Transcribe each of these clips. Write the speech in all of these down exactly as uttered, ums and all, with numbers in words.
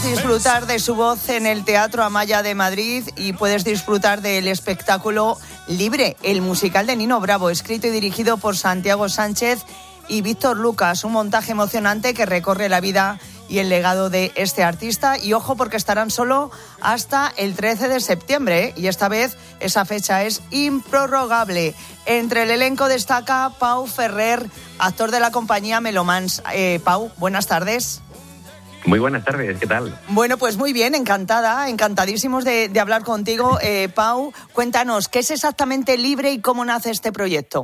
Disfrutar de su voz en el Teatro Amaya de Madrid y puedes disfrutar del espectáculo Libre, el musical de Nino Bravo, escrito y dirigido por Santiago Sánchez y Víctor Lucas, un montaje emocionante que recorre la vida y el legado de este artista. Y ojo, porque estarán solo hasta el trece de septiembre, ¿eh? Y esta vez esa fecha es improrrogable. Entre el elenco destaca Pau Ferrer, actor de la compañía Melomans. Eh, Pau, buenas tardes. Muy buenas tardes, ¿qué tal? Bueno, pues muy bien, encantada, encantadísimos de, de hablar contigo. Eh, Pau, cuéntanos, ¿qué es exactamente Libre y cómo nace este proyecto?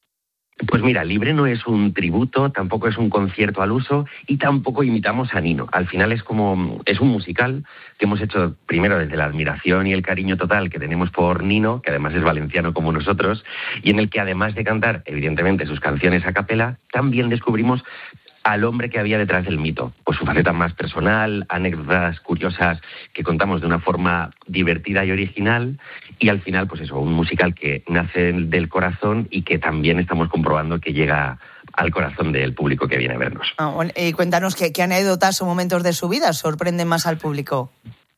Pues mira, Libre no es un tributo, tampoco es un concierto al uso y tampoco imitamos a Nino. Al final es como, es un musical que hemos hecho primero desde la admiración y el cariño total que tenemos por Nino, que además es valenciano como nosotros, y en el que además de cantar, evidentemente, sus canciones a capela, también descubrimos al hombre que había detrás del mito, pues su faceta más personal, anécdotas curiosas que contamos de una forma divertida y original, y al final, pues eso, un musical que nace del corazón y que también estamos comprobando que llega al corazón del público que viene a vernos. Ah, bueno, y cuéntanos qué, qué anécdotas o momentos de su vida sorprenden más al público.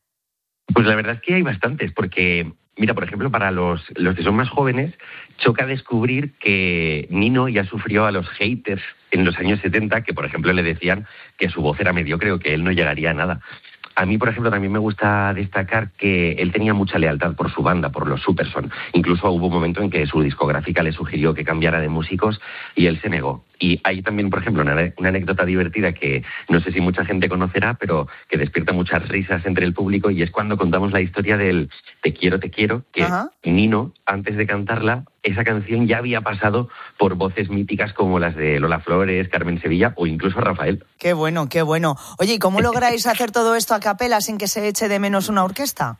Pues la verdad es que hay bastantes, porque mira, por ejemplo, para los, los que son más jóvenes, choca descubrir que Nino ya sufrió a los haters en los años setenta, que por ejemplo le decían que su voz era mediocre o que él no llegaría a nada. A mí, por ejemplo, también me gusta destacar que él tenía mucha lealtad por su banda, por los Superson. Incluso hubo un momento en que su discográfica le sugirió que cambiara de músicos y él se negó. Y hay también, por ejemplo, una, una anécdota divertida que no sé si mucha gente conocerá, pero que despierta muchas risas entre el público, y es cuando contamos la historia del Te quiero, te quiero, que Ajá. Nino, antes de cantarla, esa canción ya había pasado por voces míticas como las de Lola Flores, Carmen Sevilla o incluso Rafael. Qué bueno, qué bueno. Oye, ¿y cómo lográis hacer todo esto a capela sin que se eche de menos una orquesta?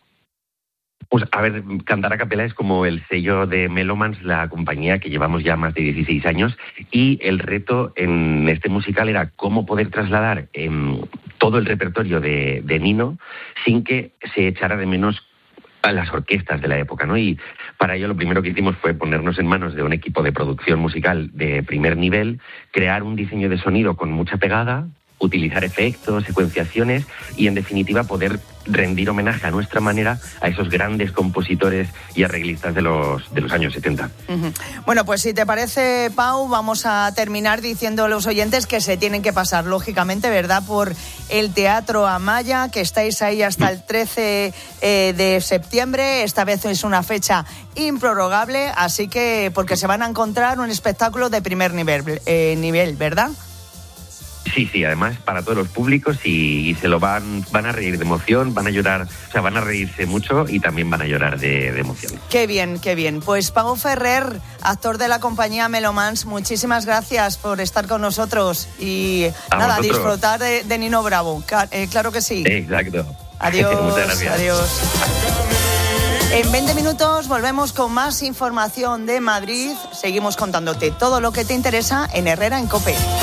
Pues a ver, cantar a capela es como el sello de Melomans, la compañía que llevamos ya más de dieciséis años, y el reto en este musical era cómo poder trasladar eh, todo el repertorio de, de Nino sin que se echara de menos a las orquestas de la época, ¿no? Y para ello lo primero que hicimos fue ponernos en manos de un equipo de producción musical de primer nivel, crear un diseño de sonido con mucha pegada, utilizar efectos, secuenciaciones y, en definitiva, poder rendir homenaje a nuestra manera a esos grandes compositores y arreglistas de los, de los años setenta. Uh-huh. Bueno, pues si te parece, Pau, vamos a terminar diciendo a los oyentes que se tienen que pasar, lógicamente, ¿verdad?, por el Teatro Amaya, que estáis ahí hasta el trece eh, de septiembre. Esta vez es una fecha improrrogable, así que, porque se van a encontrar un espectáculo de primer nivel, eh, nivel ¿verdad? Sí, sí, además para todos los públicos, y, y se lo van van a reír de emoción, van a llorar, o sea, van a reírse mucho y también van a llorar de, de emoción. Qué bien, qué bien. Pues Pau Ferrer, actor de la compañía Melomans, muchísimas gracias por estar con nosotros y a nada, vosotros. Disfrutar de, de Nino Bravo. Eh, claro que sí. Exacto. Adiós. Muchas gracias. Adiós. En veinte minutos volvemos con más información de Madrid. Seguimos contándote todo lo que te interesa en Herrera en COPE.